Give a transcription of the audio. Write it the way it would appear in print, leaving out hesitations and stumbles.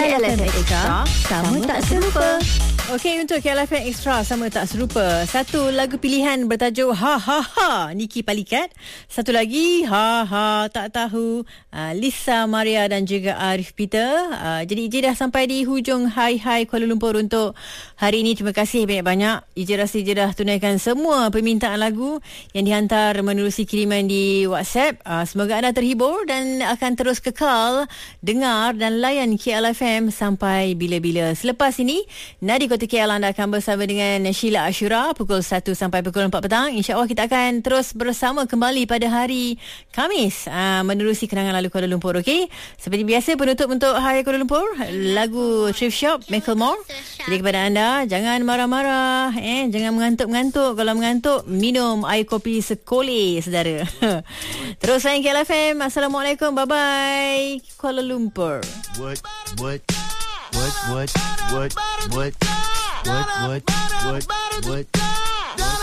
KLFM Extra, sama tak serupa. Okey, untuk KLFM Extra sama tak serupa. Satu lagu pilihan bertajuk Ha Ha Ha, Niki Palikat. Satu lagi Ha Ha Tak Tahu, Lisa Maria dan juga Arif Peter. Jadi Ije dah sampai di hujung Hai Hai Kuala Lumpur untuk hari ini. Terima kasih banyak-banyak. Ije rasa Ije dah tunaikan semua permintaan lagu yang dihantar menerusi kiriman di WhatsApp. Semoga anda terhibur dan akan terus kekal dengar dan layan KLFM sampai bila-bila. Selepas ini, Nadi Kota KL anda akan bersama dengan Sheila Ashura pukul 1 sampai pukul 4 petang. InsyaAllah kita akan terus bersama kembali pada hari Khamis menerusi kenangan lalu Kuala Lumpur. Okey, seperti biasa penutup untuk Hari Kuala Lumpur, lagu Thrift Shop Macklemore. Jadi kepada anda, jangan marah-marah, jangan mengantuk-mengantuk. Kalau mengantuk, minum air kopi sekole, saudara. Terus sayang KLFM. Assalamualaikum, bye-bye Kuala Lumpur. What?